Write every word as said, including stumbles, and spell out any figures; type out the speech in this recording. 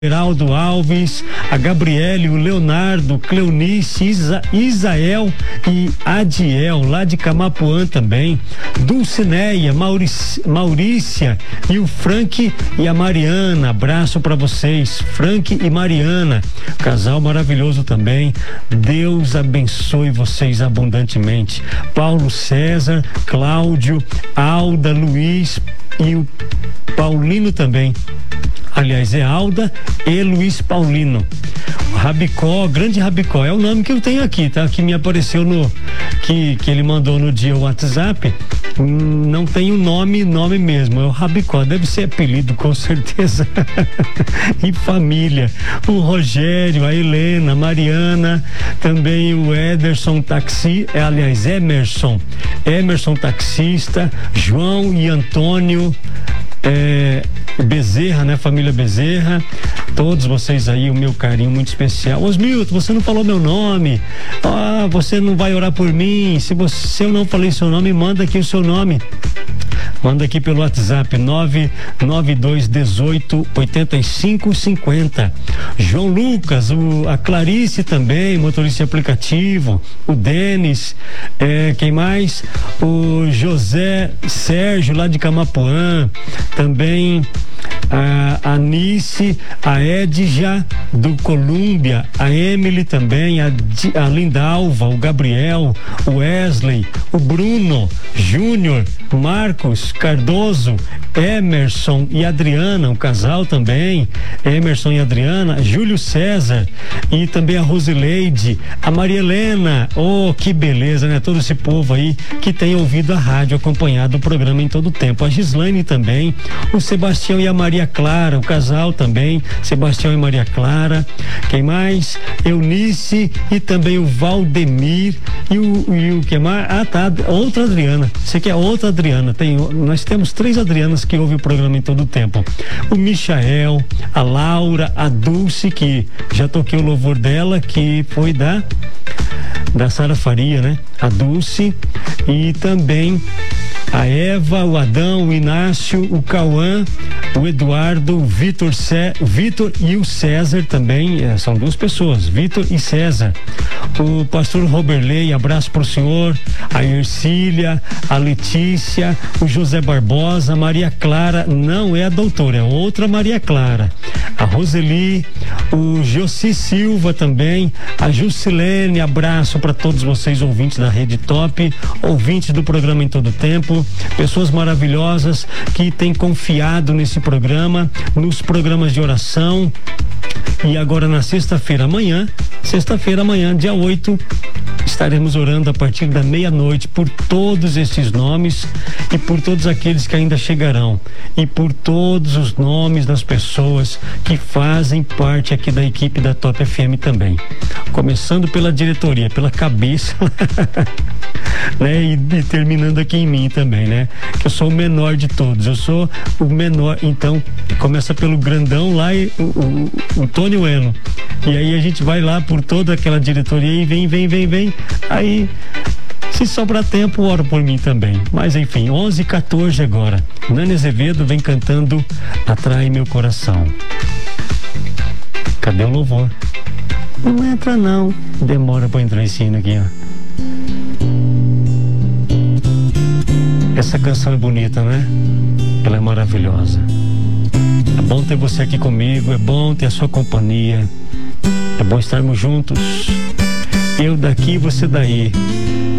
Geraldo Alves, a Gabriele, o Leonardo, Cleonice, Isa, Isael e Adiel, lá de Camapuã também, Dulcineia, Mauric, Maurícia e o Frank e a Mariana. Abraço para vocês, Frank e Mariana, casal maravilhoso também. Deus abençoe vocês abundantemente. Paulo César, Cláudio, Alda, Luiz e o Paulino também. Aliás, é Alda e Luiz Paulino. Rabicó, grande Rabicó, é o nome que eu tenho aqui, tá? Que me apareceu no, que, que ele mandou no dia o WhatsApp. Hum, não tem o nome, nome mesmo, é o Rabicó, deve ser apelido com certeza. E família, o Rogério, a Helena, a Mariana, também o Ederson Taxi, é, aliás, Emerson, Emerson Taxista, João e Antônio, É, Bezerra, né? Família Bezerra, todos vocês aí, o meu carinho muito especial. Osmilton, você não falou meu nome, ah, você não vai orar por mim, se, você, se eu não falei seu nome, manda aqui o seu nome. Manda aqui pelo WhatsApp nove nove dois um oito oito cinco cinco zero. João Lucas, o, a Clarice também, motorista de aplicativo, o Denis, é, quem mais? O José Sérgio, lá de Camapuã, também a Anice, a Edja do Colômbia, a Emily também, a, a Lindalva, o Gabriel, o Wesley, o Bruno, Júnior, Marcos, Cardoso, Emerson e Adriana, um casal também, Emerson e Adriana, Júlio César e também a Rosileide, a Maria Helena, oh, que beleza, né? Todo esse povo aí que tem ouvido a rádio, acompanhado o programa em todo o tempo. A Gislaine também, o Sebastião e a Maria Clara, o casal também, Sebastião e Maria Clara, quem mais? Eunice e também o Valdemir e o, e o que mais? Ah, tá, outra Adriana, você quer outra Adriana, tem, nós temos três Adrianas que ouvem o programa em todo o tempo, o Michael, a Laura, a Dulce, que já toquei o louvor dela, que foi da da Sara Faria, né? A Dulce e também a Eva, o Adão, o Inácio, o Cauã, o Eduardo, o Vitor, Cé, Vitor e o César também, é, são duas pessoas, Vitor e César. O pastor Roberley, abraço pro senhor, a Ercília, a Letícia, o José Barbosa, a Maria Clara, não é a doutora, é outra Maria Clara, a Roseli, o Jossi Silva também, a Jusilene, abraço para todos vocês, ouvintes da Rede Top, ouvintes do programa em todo o tempo, pessoas maravilhosas que têm confiado nesse programa, nos programas de oração. E agora na sexta-feira amanhã, sexta-feira amanhã, dia oito, estaremos orando a partir da meia-noite por todos esses nomes e por todos aqueles que ainda chegarão e por todos os nomes das pessoas que fazem parte aqui da equipe da Top F M também, começando pela diretoria, pela cabeça né, e, e terminando aqui em mim também, né, que eu sou o menor de todos, eu sou o menor, então começa pelo grandão lá e o, o, o Tony Bueno, e aí a gente vai lá por toda aquela diretoria e vem, vem, vem, vem, aí se sobrar tempo, oro por mim também. Mas enfim, onze e quatorze agora. Nani Azevedo vem cantando Atrai Meu Coração. Cadê o louvor? Não entra não. Demora pra entrar esse hino aqui, ó. Essa canção é bonita, né? Ela é maravilhosa. É bom ter você aqui comigo, é bom ter a sua companhia. É bom estarmos juntos. Eu daqui, você daí.